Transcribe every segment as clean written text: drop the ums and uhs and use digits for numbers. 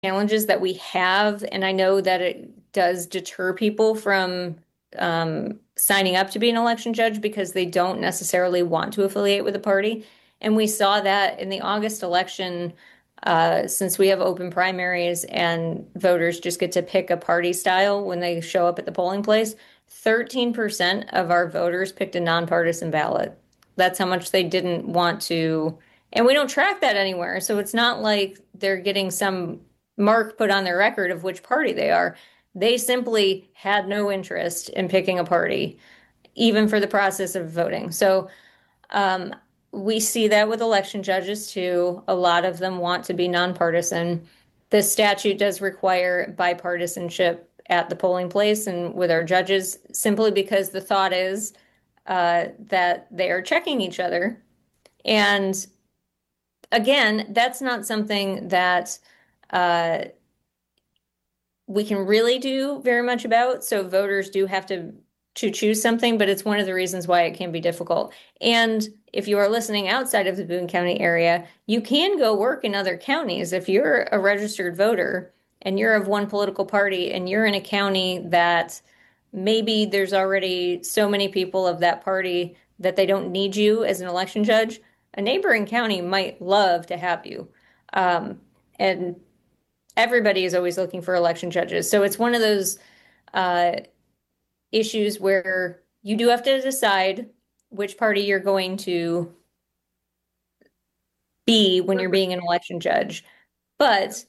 challenges that we have, and I know that it does deter people from signing up to be an election judge because they don't necessarily want to affiliate with a party. And we saw that in the August election, since we have open primaries and voters just get to pick a party style when they show up at the polling place, 13% of our voters picked a nonpartisan ballot. That's how much they didn't want to. And we don't track that anywhere. So it's not like they're getting some mark put on their record of which party they are. They simply had no interest in picking a party, even for the process of voting. So um, we see that with election judges too. A lot of them want to be nonpartisan. The statute does require bipartisanship at the polling place and with our judges, simply because the thought is that they are checking each other. And again, that's not something that uh, we can really do very much about. So voters do have to choose something, but it's one of the reasons why it can be difficult. And if you are listening outside of the Boone County area, you can go work in other counties. If you're a registered voter and you're of one political party and you're in a county that maybe there's already so many people of that party that they don't need you as an election judge, a neighboring county might love to have you. And everybody is always looking for election judges. So it's one of those uh, issues where you do have to decide which party you're going to be when you're being an election judge. But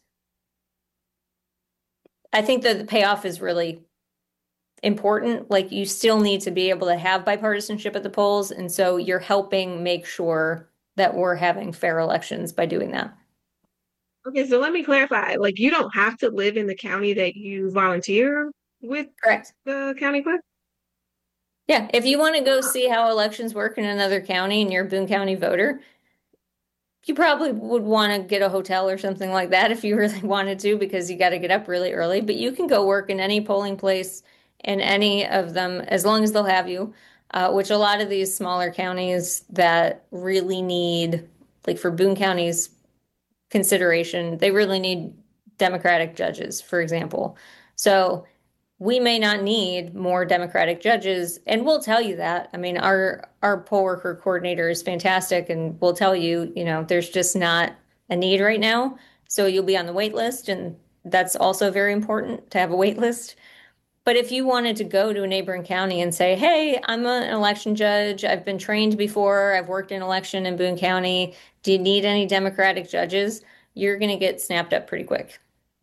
I think that the payoff is really important. Like you still need to be able to have bipartisanship at the polls. And so you're helping make sure that we're having fair elections by doing that. Okay, so let me clarify. Like, you don't have to live in the county that you volunteer with Correct. the county clerk? Yeah. If you want to go see how elections work in another county and you're a Boone County voter, you probably would want to get a hotel or something like that if you really wanted to, because you got to get up really early. But you can go work in any polling place in any of them as long as they'll have you, which a lot of these smaller counties that really need, like for Boone County's consideration, they really need Democratic judges, for example. So we may not need more Democratic judges, and we'll tell you that. I mean, our poll worker coordinator is fantastic, and we'll tell you, there's just not a need right now. So you'll be on the wait list, and that's also very important to have a wait list. But if you wanted to go to a neighboring county and say, "Hey, I'm an election judge. I've been trained before. I've worked in election in Boone County. Do you need any Democratic judges?" You're going to get snapped up pretty quick.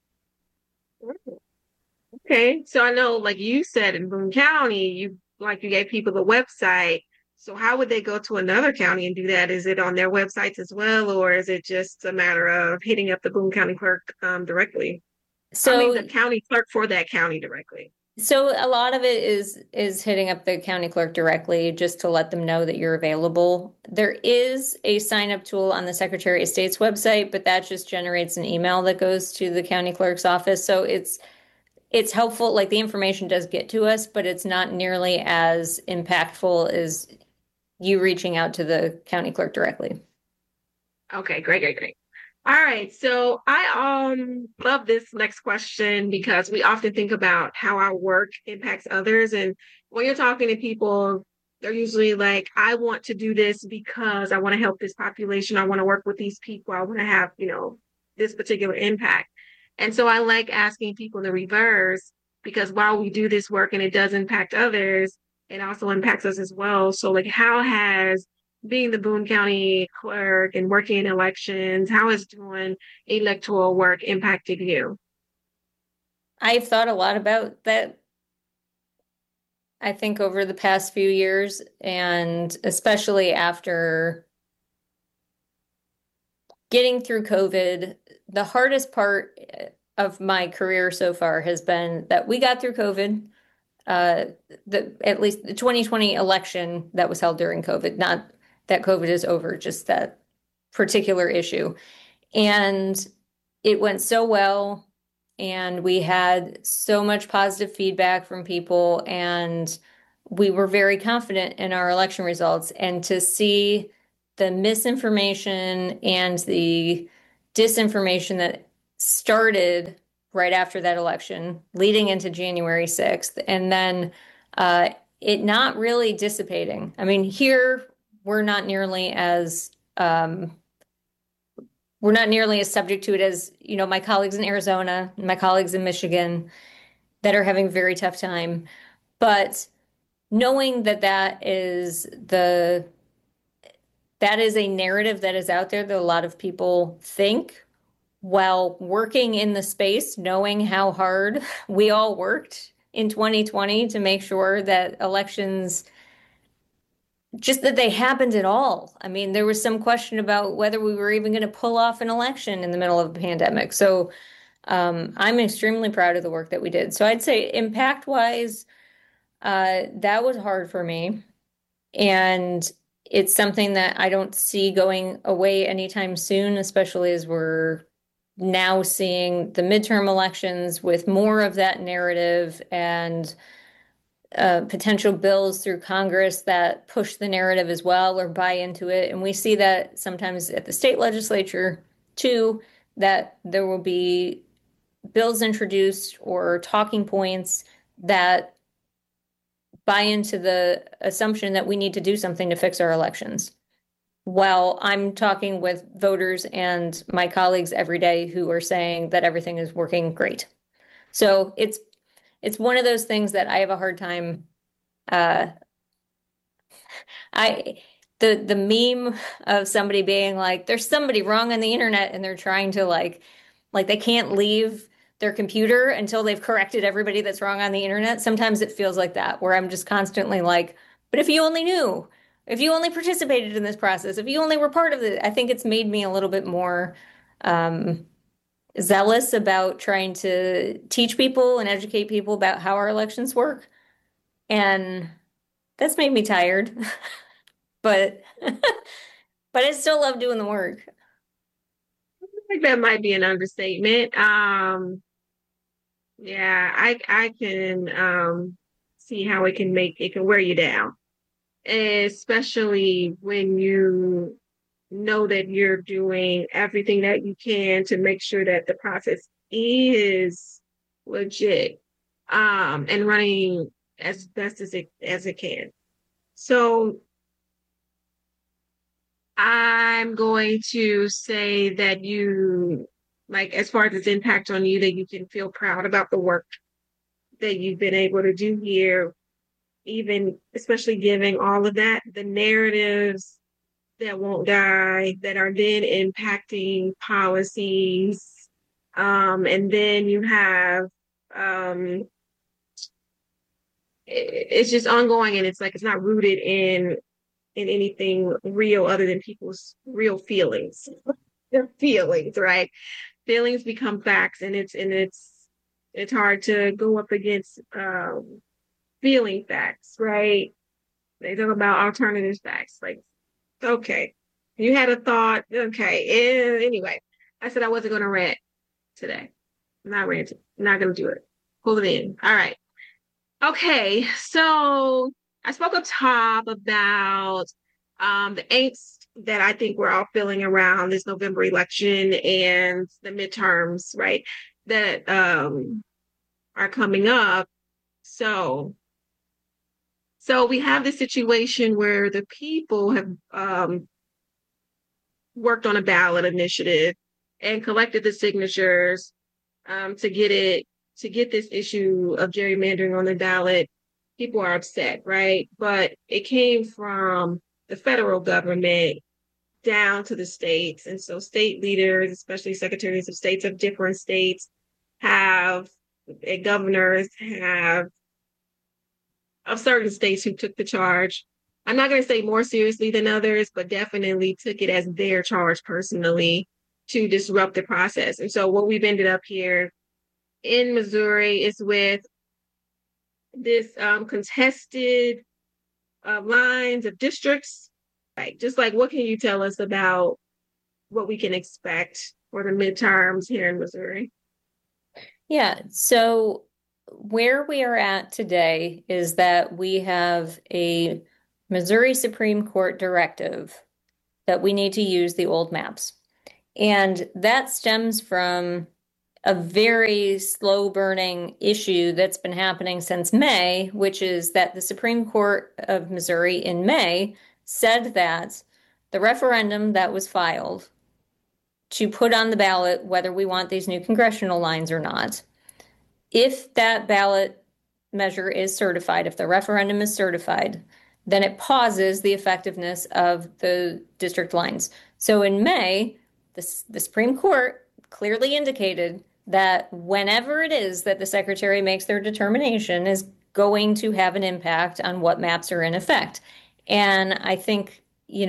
Okay, so I know, like you said, in Boone County, you gave people the website. So how would they go to another county and do that? Is it on their websites as well, or is it just a matter of hitting up the Boone County clerk directly? I mean, So the county clerk for that county directly. So a lot of it is hitting up the county clerk directly just to let them know that you're available. There is a sign up tool on the Secretary of State's website, but that just generates an email that goes to the county clerk's office. So it's helpful, like the information does get to us, but it's not nearly as impactful as you reaching out to the county clerk directly. Okay, great, great, great. All right, so I love this next question because we often think about how our work impacts others, and when you're talking to people, they're usually like, "I want to do this because I want to help this population. I want to work with these people. I want to have, this particular impact." And so I like asking people the reverse because while we do this work and it does impact others, it also impacts us as well. So like, how has being the Boone County clerk and working in elections, how has doing electoral work impacted you? I've thought a lot about that, I think, over the past few years, and especially after getting through COVID. The hardest part of my career so far has been that we got through COVID. Uh, at least the 2020 election that was held during COVID, not that COVID is over, just that particular issue. And it went so well, and we had so much positive feedback from people, and we were very confident in our election results. And to see the misinformation and the disinformation that started right after that election, leading into January 6th, and then uh, it not really dissipating. I mean, here we're not nearly as we're not nearly as subject to it as, my colleagues in Arizona, my colleagues in Michigan that are having a very tough time. But knowing that that is a narrative that is out there that a lot of people think while working in the space, knowing how hard we all worked in 2020 to make sure that elections, just that they happened at all. I mean, there was some question about whether we were even going to pull off an election in the middle of a pandemic. So I'm extremely proud of the work that we did. So I'd say impact wise, that was hard for me. And it's something that I don't see going away anytime soon, especially as we're now seeing the midterm elections with more of that narrative and potential bills through Congress that push the narrative as well or buy into it. And we see that sometimes at the state legislature too, that there will be bills introduced or talking points that buy into the assumption that we need to do something to fix our elections. While I'm talking with voters and my colleagues every day who are saying that everything is working great. So it's one of those things that I have a hard time. Uh, I the meme of somebody being like, "There's somebody wrong on the internet," and they're trying to like they can't leave their computer until they've corrected everybody that's wrong on the internet. Sometimes it feels like that, where I'm just constantly like, "But if you only knew, if you only participated in this process, if you only were part of it," I think it's made me a little bit more um, zealous about trying to teach people and educate people about how our elections work. And that's made me tired, but but I still love doing the work. I think that might be an understatement. Yeah, I can see how it can wear you down, especially when you know that you're doing everything that you can to make sure that the process is legit, and running as best as it can. So I'm going to say that like, as far as its impact on you, that you can feel proud about the work that you've been able to do here, even especially giving all of that, the narratives that won't die, that are then impacting policies. And then you have, um, it's just ongoing, and it's like it's not rooted in anything real other than people's real feelings. Their feelings, right? Feelings become facts, and it's hard to go up against feeling facts, right? They talk about alternative facts. Like, okay, you had a thought. Okay. Anyway, I said I wasn't going to rant today. I'm not ranting. I'm not going to do it. Pull it in. All right. Okay. So I spoke up top about the angst that I think we're all feeling around this November election and the midterms, right? That are coming up. So so we have this situation where the people have worked on a ballot initiative and collected the signatures to get this issue of gerrymandering on the ballot. People are upset, right? But it came from the federal government down to the states. And so state leaders, especially secretaries of states of different states, have governors have of certain states who took the charge. I'm not going to say more seriously than others, but definitely took it as their charge personally to disrupt the process. And so what we've ended up here in Missouri is with this contested lines of districts. Like, just like, what can you tell us about what we can expect for the midterms here in Missouri? Yeah. So where we are at today is that we have a Missouri Supreme Court directive that we need to use the old maps. And that stems from a very slow burning issue that's been happening since May, which is that the Supreme Court of Missouri in May said that the referendum that was filed to put on the ballot whether we want these new congressional lines or not, if that ballot measure is certified, if the referendum is certified, then it pauses the effectiveness of the district lines. So in May, the Supreme Court clearly indicated that whenever it is that the secretary makes their determination is going to have an impact on what maps are in effect. And I think,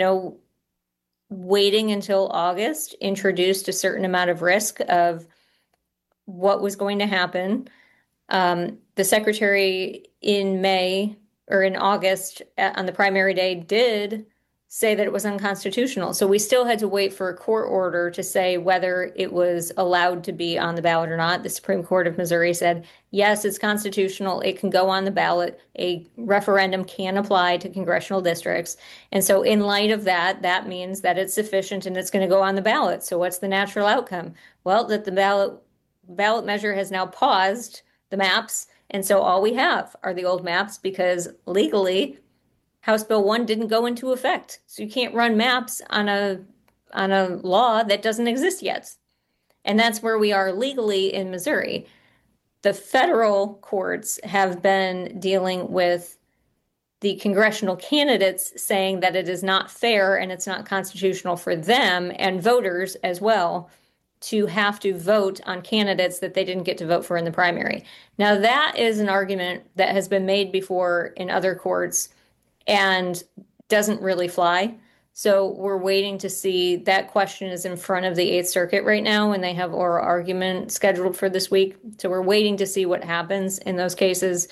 waiting until August introduced a certain amount of risk of what was going to happen. The secretary in May or in August on the primary day did say that it was unconstitutional. So we still had to wait for a court order to say whether it was allowed to be on the ballot or not. The Supreme Court of Missouri said, yes, it's constitutional. It can go on the ballot. A referendum can apply to congressional districts. And so in light of that, that means that it's sufficient and it's going to go on the ballot. So what's the natural outcome? Well, that the ballot measure has now paused the maps. And so all we have are the old maps because legally House Bill 1 didn't go into effect. So you can't run maps on a law that doesn't exist yet. And that's where we are legally in Missouri. The federal courts have been dealing with the congressional candidates saying that it is not fair and it's not constitutional for them and voters as well to have to vote on candidates that they didn't get to vote for in the primary. Now, that is an argument that has been made before in other courts and doesn't really fly. So we're waiting to see. That question is in front of the Eighth Circuit right now, and they have oral argument scheduled for this week. So we're waiting to see what happens in those cases.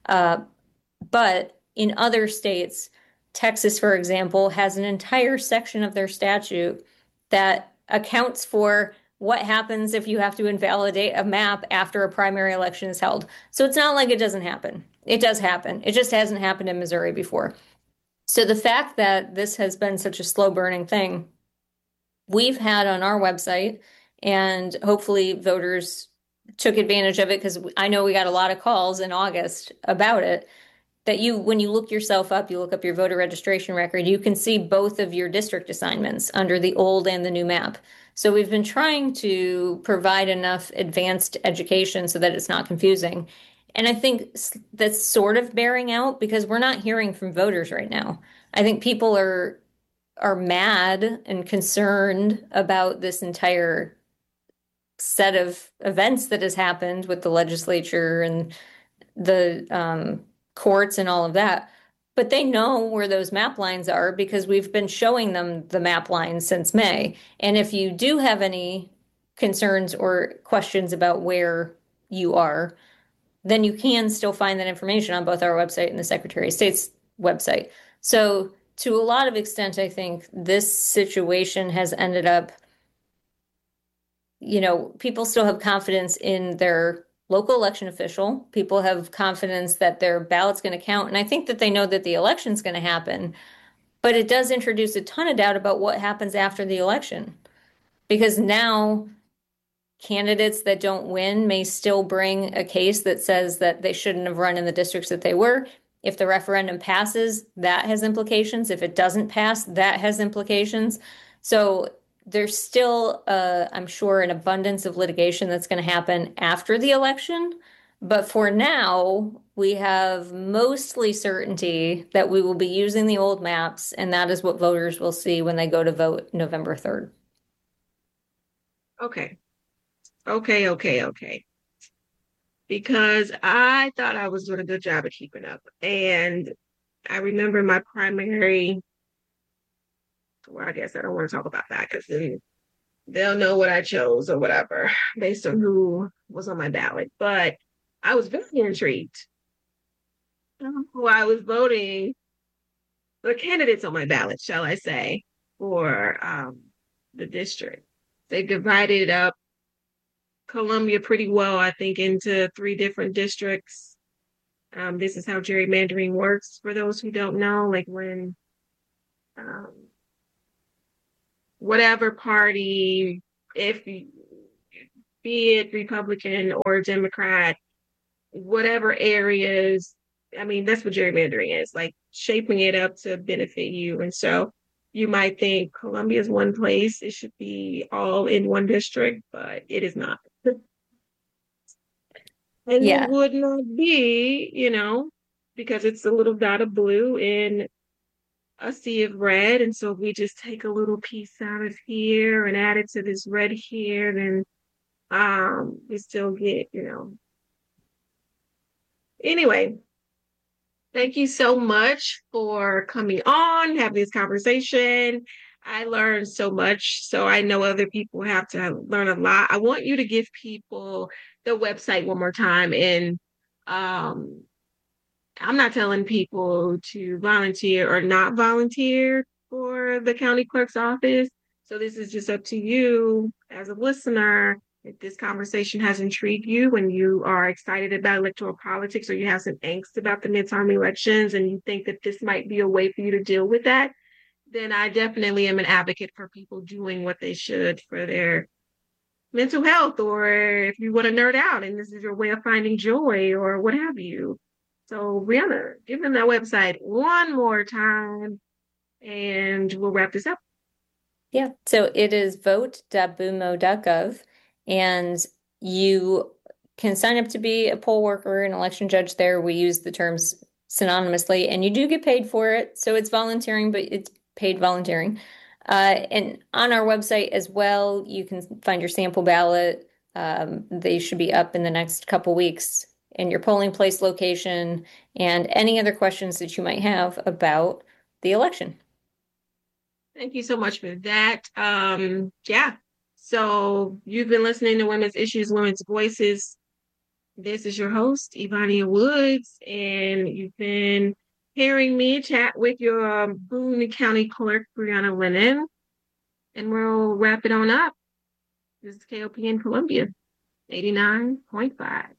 But in other states, Texas, for example, has an entire section of their statute that accounts for what happens if you have to invalidate a map after a primary election is held. So it's not like it doesn't happen. It does happen. It just hasn't happened in Missouri before. So the fact that this has been such a slow burning thing, we've had on our website, and hopefully voters took advantage of it because I know we got a lot of calls in August about it, that when you look yourself up, you look up your voter registration record, you can see both of your district assignments under the old and the new map. So we've been trying to provide enough advanced education so that it's not confusing. And I think that's sort of bearing out because we're not hearing from voters right now. I think people are mad and concerned about this entire set of events that has happened with the legislature and the courts and all of that. But they know where those map lines are because we've been showing them the map lines since May. And if you do have any concerns or questions about where you are, then you can still find that information on both our website and the Secretary of State's website. So to a lot of extent, I think this situation has ended up, people still have confidence in their local election official. People have confidence that their ballot's going to count. And I think that they know that the election's going to happen. But it does introduce a ton of doubt about what happens after the election. Because now candidates that don't win may still bring a case that says that they shouldn't have run in the districts that they were. If the referendum passes, that has implications. If it doesn't pass, that has implications. So there's still, I'm sure, an abundance of litigation that's going to happen after the election. But for now, we have mostly certainty that we will be using the old maps, and that is what voters will see when they go to vote November 3rd. Okay. Because I thought I was doing a good job of keeping up. And I remember my primary, well, I guess I don't want to talk about that because then they'll know what I chose or whatever based on who was on my ballot. But I was very intrigued who I was voting, the candidates on my ballot, shall I say, for the district. They divided up Columbia pretty well, I think, into 3 different districts. This is how gerrymandering works for those who don't know, like when whatever party, if be it Republican or Democrat, whatever areas. I mean, that's what gerrymandering is, like shaping it up to benefit you. And so you might think Columbia is one place, it should be all in one district, but it is not. And it Yeah. would not be, because it's a little dot of blue in a sea of red. And so if we just take a little piece out of here and add it to this red here, then we still get, Anyway, thank you so much for coming on, having this conversation. I learned so much, so I know other people have to learn a lot. I want you to give people the website one more time. And um, I'm not telling people to volunteer or not volunteer for the county clerk's office. So this is just up to you as a listener. If this conversation has intrigued you and you are excited about electoral politics, or you have some angst about the midterm elections and you think that this might be a way for you to deal with that, then I definitely am an advocate for people doing what they should for their mental health, or if you want to nerd out and this is your way of finding joy or what have you. So, Brianna, give them that website one more time and we'll wrap this up. Yeah. So it is vote.bumo.gov, and you can sign up to be a poll worker, an election judge there. We use the terms synonymously, and you do get paid for it. So it's volunteering, but it's paid volunteering. And on our website as well, you can find your sample ballot. They should be up in the next couple weeks, and your polling place location, and any other questions that you might have about the election. Thank you so much for that. Yeah. So you've been listening to Women's Issues, Women's Voices. This is your host, Ivania Woods, and you've been hearing me chat with your Boone County Clerk, Brianna Lennon, and we'll wrap it on up. This is KOPN Columbia, 89.5.